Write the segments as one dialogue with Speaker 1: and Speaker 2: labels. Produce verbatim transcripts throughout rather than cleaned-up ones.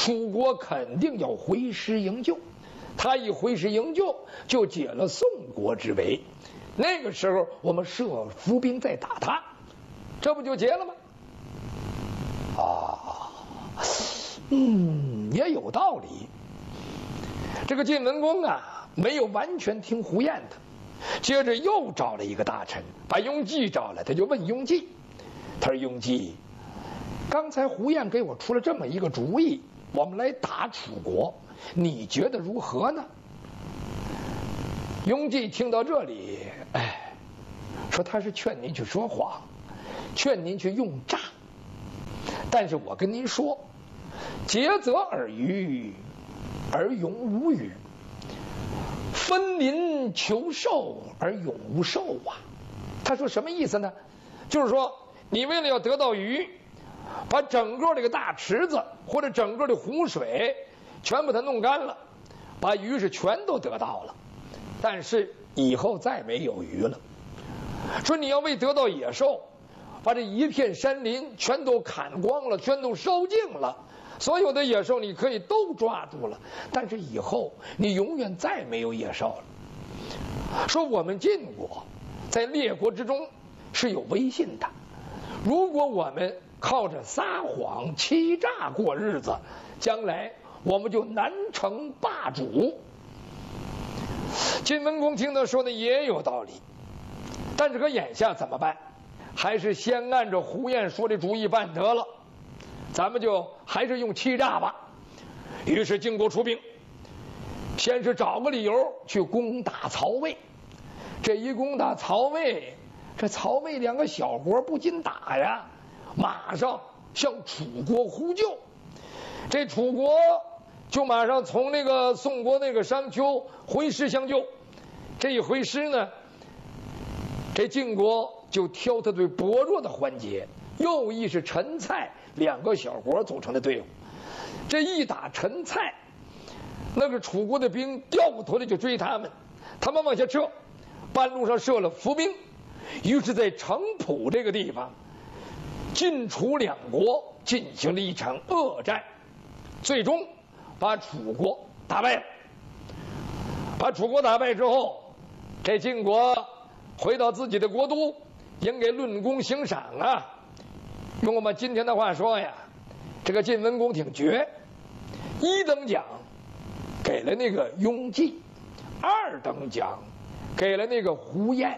Speaker 1: 楚国肯定要回师营救。他一回师营救，就解了宋国之围。那个时候我们设伏兵再打他，这不就结了吗？啊，嗯，也有道理。这个晋文公啊，没有完全听胡彦的，接着又找了一个大臣，把雍济找来，他就问雍济，他说：“雍济，刚才胡彦给我出了这么一个主意，我们来打楚国，你觉得如何呢？”雍济听到这里，哎，说他是劝您去说谎，劝您去用诈。但是我跟您说，竭泽而渔，而永无渔；分林求寿，而永无寿啊。他说什么意思呢？就是说，你为了要得到鱼，把整个这个大池子或者整个的湖水全把它弄干了，把鱼是全都得到了，但是以后再没有鱼了。说你要为得到野兽，把这一片山林全都砍光了，全都烧尽了，所有的野兽你可以都抓住了，但是以后你永远再没有野兽了。说我们晋国在列国之中是有威信的，如果我们靠着撒谎欺诈过日子，将来我们就难成霸主。晋文公听他说的也有道理，但是可眼下怎么办？还是先按照胡彦说的主意办得了，咱们就还是用欺诈吧。于是晋国出兵，先是找个理由去攻打曹魏。这一攻打曹魏，这曹魏两个小国不禁打呀，马上向楚国呼救。这楚国就马上从那个宋国那个商丘回师相救。这一回师呢，这晋国就挑他最薄弱的环节，右翼是陈蔡两个小国组成的队伍。这一打陈蔡，那个楚国的兵掉过头来就追他们，他们往下撤，半路上设了伏兵，于是在城濮这个地方，晋楚两国进行了一场恶战，最终把楚国打败了。把楚国打败之后，这晋国回到自己的国都，应给论功行赏啊。用我们今天的话说呀，这个晋文公挺绝，一等奖给了那个雍济，二等奖给了那个胡彦。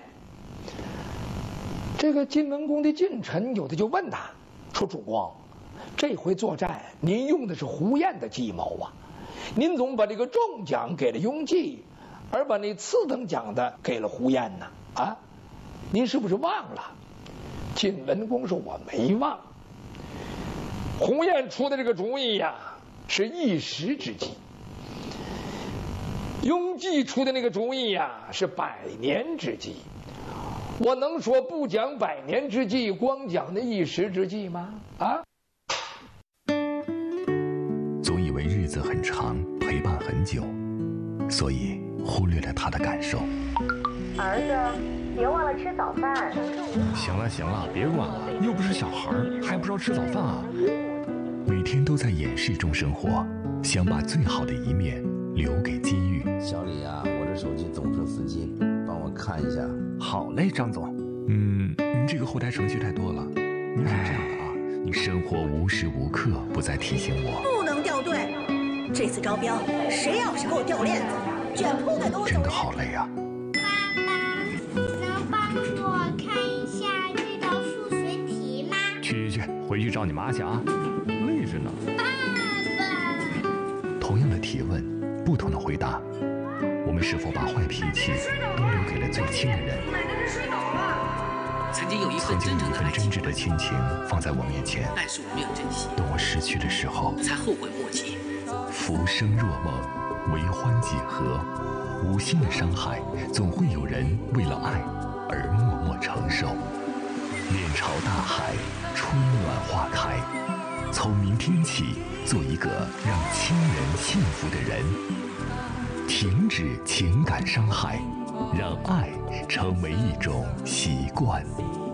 Speaker 1: 这个晋文公的近臣有的就问他说：“主公，这回作战您用的是胡彦的计谋啊，您总把这个重奖给了雍济，而把那次等奖的给了胡彦呢？啊，您是不是忘了？”晋文公说：“我没忘。胡彦出的这个主意呀，是一时之计；雍济出的那个主意呀，是百年之计。我能说不讲百年之计，光讲那一时之计吗？啊！”
Speaker 2: 总以为日子很长，陪伴很久，所以忽略了他的感受。
Speaker 3: 儿子，别忘了吃早饭。
Speaker 4: 行了行了，别管了，又不是小孩，还不知道吃早饭啊？
Speaker 2: 每天都在掩饰中生活，想把最好的一面留给机遇。
Speaker 5: 小李啊，我这手机总出司机，帮我看一下。
Speaker 4: 好嘞，张总。
Speaker 2: 嗯，你这个后台程序太多了。你怎么这样的啊？你生活无时无刻不在提醒我，
Speaker 6: 不能掉队。这次招标，谁要是给我掉链子，卷铺盖给我走人。
Speaker 2: 真的好累啊。
Speaker 4: 去去去，回去找你妈去啊，累着呢。
Speaker 7: 爸爸。
Speaker 2: 同样的提问，不同的回答，我们是否把坏脾气都留给了最亲的人？
Speaker 8: 奶奶这水倒了。
Speaker 9: 曾经有一份
Speaker 2: 曾经有一份真挚的亲情放在我面前，
Speaker 9: 但是我没有珍惜。
Speaker 2: 等我失去的时候，
Speaker 9: 才后悔莫及。
Speaker 2: 浮生若梦，为欢几何？无心的伤害，总会有人为了爱而默默承受。面朝大海，春暖花开。从明天起，做一个让亲人幸福的人。停止情感伤害，让爱成为一种习惯。